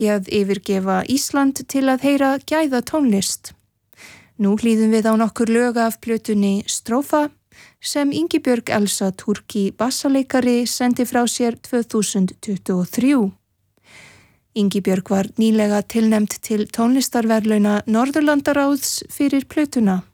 í að yfirgefa Ísland til að heyra gæða tónlist. Nú hlýðum við á nokkur lög af plötunni Strófa sem Ingibjörg Elsa Turki bassaleikari sendi frá sér 2023. Ingibjörg var nýlega tilnefnd til tónlistarverðlauna Norðurlandaráðs fyrir plötuna.